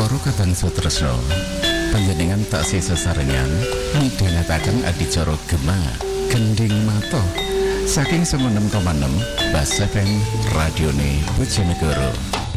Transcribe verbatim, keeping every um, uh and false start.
Para kadang sutresna, panjenengan taksih sesarengan midhangetaken adicara Gema Gending Mata saking sembilan puluh enam koma enam Bas F M Radione Bojonegoro.